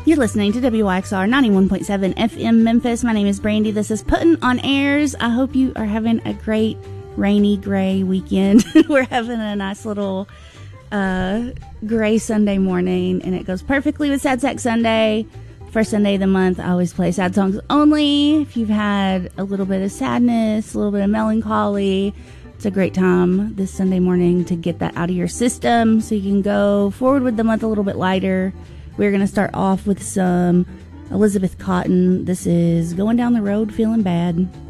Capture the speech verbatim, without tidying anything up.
You're listening to W Y X R ninety-one point seven F M Memphis. My name is Brandy. This is Putting on Airs. I hope you are having a great rainy, gray weekend. We're having a nice little uh, gray Sunday morning, and it goes perfectly with Sad Sack Sunday. First Sunday of the month, I always play sad songs only. If you've had a little bit of sadness, a little bit of melancholy, it's a great time this Sunday morning to get that out of your system so you can go forward with the month a little bit lighter. We're going to start off with some Elizabeth Cotton. This is Going Down the Road Feeling Bad.